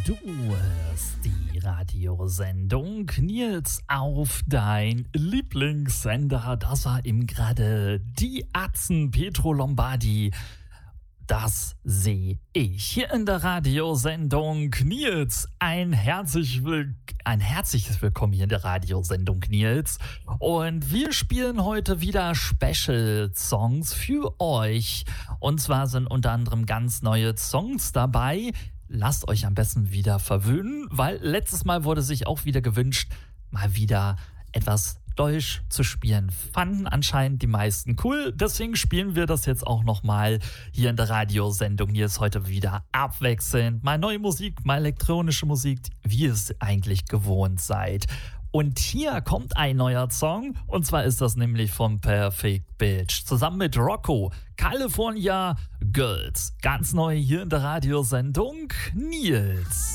Du hörst die Radiosendung Nils auf dein Lieblingssender. Das war eben gerade die Atzen Pietro Lombardi. Das sehe ich hier in der Radiosendung Nils. Ein herzliches Willkommen hier in der Radiosendung Nils. Und wir spielen heute wieder Special-Songs für euch. Und zwar sind unter anderem ganz neue Songs dabei. Lasst euch am besten wieder verwöhnen, weil letztes Mal wurde sich auch wieder gewünscht, mal wieder etwas Deutsch zu spielen. Fanden anscheinend die meisten cool, deswegen spielen wir das jetzt auch nochmal hier in der Radiosendung. Hier ist heute wieder abwechselnd mal neue Musik, mal elektronische Musik, wie ihr es eigentlich gewohnt seid. Und hier kommt ein neuer Song, und zwar ist das nämlich von Perfect Bitch zusammen mit Rocco, California Girls. Ganz neu hier in der Radiosendung Nils.